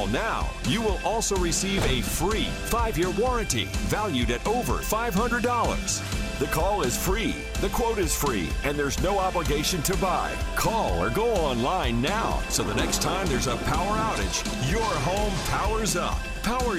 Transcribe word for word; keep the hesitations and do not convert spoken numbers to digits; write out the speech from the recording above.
Call now. You will also receive a free five-year warranty valued at over five hundred dollars. The call is free, the quote is free, and there's no obligation to buy. Call or go online now so the next time there's a power outage, your home powers up. Power